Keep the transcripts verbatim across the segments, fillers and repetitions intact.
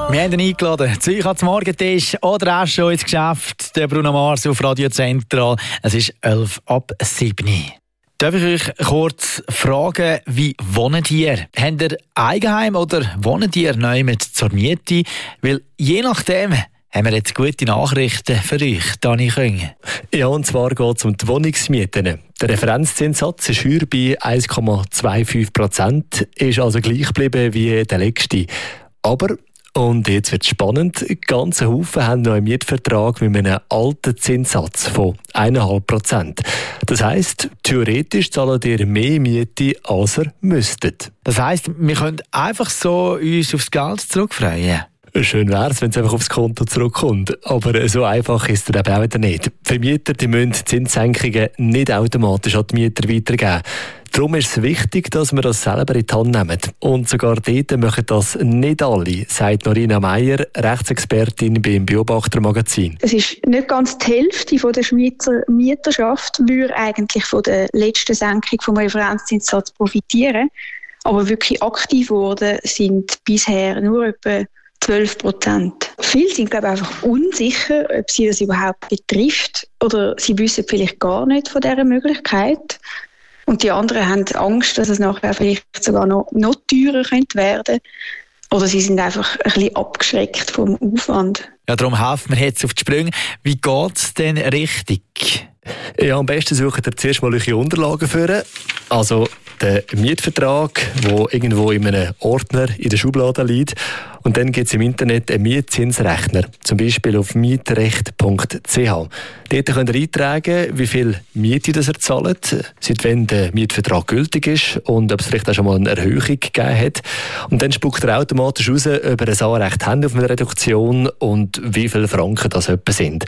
Wir haben ihn eingeladen, zu euch ans Morgentisch oder auch schon ins Geschäft. Der Bruno Mars auf Radio Zentral. Es ist elf ab sieben. Darf ich euch kurz fragen, wie wohnt ihr? Habt ihr Eigenheim oder wohnt ihr neu mit zur Miete? Weil je nachdem haben wir jetzt gute Nachrichten für euch, Dani Köng. Ja, und zwar geht es um die Wohnungsmieten. Der Referenzzinssatz ist heuer bei eins Komma fünfundzwanzig Prozent, ist also gleich geblieben wie der letzte. Aber, und jetzt wird es spannend, ganze Haufen haben noch einen Mietvertrag mit einem alten Zinssatz von eins Komma fünf Prozent. Das heisst, theoretisch zahlen ihr mehr Miete, als ihr müsstet. Das heisst, wir können einfach so uns aufs Geld zurückfreien. Schön wäre es, wenn es einfach aufs Konto zurückkommt. Aber so einfach ist es eben auch wieder nicht. Die Vermieter die müssen Zinssenkungen nicht automatisch an die Mieter weitergeben. Darum ist es wichtig, dass wir das selber in die Hand nehmen. Und sogar dort machen das nicht alle, sagt Norina Meier, Rechtsexpertin beim Beobachter-Magazin. Es ist nicht ganz die Hälfte von der Schweizer Mieterschaft, würde eigentlich von der letzten Senkung vom Referenzzinssatz profitieren. Aber wirklich aktiv geworden sind bisher nur etwa zwölf Prozent. Viele sind, glaube ich, einfach unsicher, ob sie das überhaupt betrifft oder sie wissen vielleicht gar nicht von dieser Möglichkeit. Und die anderen haben Angst, dass es nachher vielleicht sogar noch, noch teurer könnte werden. Oder sie sind einfach ein bisschen abgeschreckt vom Aufwand. Ja, darum helfen wir jetzt auf die Sprünge. Wie geht es denn richtig? Ja, am besten suchen ihr zuerst mal eure Unterlagen für. Also den Mietvertrag, der irgendwo in einem Ordner in der Schublade liegt. Und dann gibt es im Internet einen Mietzinsrechner, zum Beispiel auf mietrecht punkt c h. Dort könnt ihr eintragen, wie viel Miete das ihr zahlt, seit wann der Mietvertrag gültig ist und ob es vielleicht auch schon mal eine Erhöhung gegeben hat. Und dann spuckt er automatisch raus, ob ihr ein Anrecht habt auf eine Reduktion und wie viele Franken das etwa sind.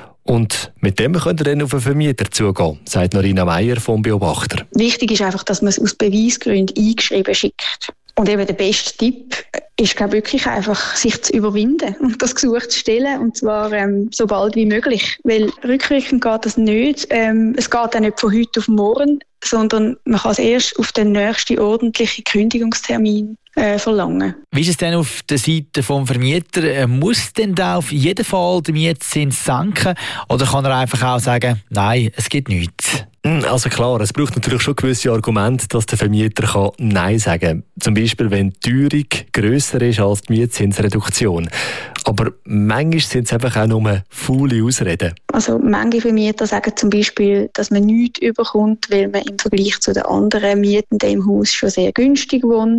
Und mit dem könnt ihr dann auf einen Vermieter zugehen, sagt Norina Meier vom Beobachter. Wichtig ist einfach, dass man es aus Beweisgründen eingeschrieben schickt. Und eben der beste Tipp ist, glaube ich, wirklich einfach, sich zu überwinden und das Gesuch zu stellen, und zwar ähm, so bald wie möglich. Weil rückwirkend geht das nicht. Ähm, es geht auch nicht von heute auf morgen, sondern man kann es erst auf den nächsten ordentlichen Kündigungstermin äh, verlangen. Wie ist es denn auf der Seite des Vermieters? Muss denn da auf jeden Fall der Mietzins senken? Oder kann er einfach auch sagen, nein, es gibt nichts? Also klar, es braucht natürlich schon gewisse Argumente, dass der Vermieter kann Nein sagen kann. Zum Beispiel, wenn die Teuerung grösser ist als die Mietzinsreduktion. Aber manchmal sind es einfach auch nur faule Ausreden. Also manche Vermieter sagen zum Beispiel, dass man nichts überkommt, weil man im Vergleich zu den anderen Mietenden im Haus schon sehr günstig wohnt.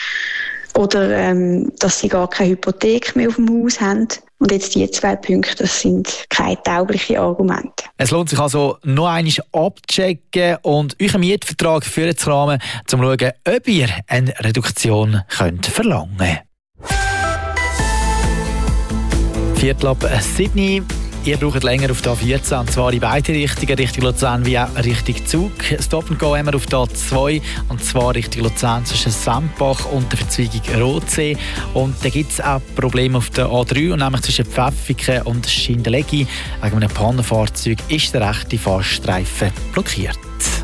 Oder ähm, dass sie gar keine Hypothek mehr auf dem Haus haben. Und jetzt die zwei Punkte, das sind keine tauglichen Argumente. Es lohnt sich also, noch einmal abzuchecken und euren Mietvertrag vorzukramen, um zu schauen, ob ihr eine Reduktion könnt verlangen könnt. Viertel ab sieben. Ihr braucht länger auf die A vierzehn, und zwar in beide Richtungen, Richtung Luzern wie auch Richtung Zug. Stop and Go haben wir auf die A zwei, und zwar Richtung Luzern zwischen Sempach und der Verzweigung Rotsee. Und da gibt es auch Probleme auf der A drei, und nämlich zwischen Pfäffiken und Schindelegi. Wegen einem Pannenfahrzeug ist der rechte Fahrstreifen blockiert.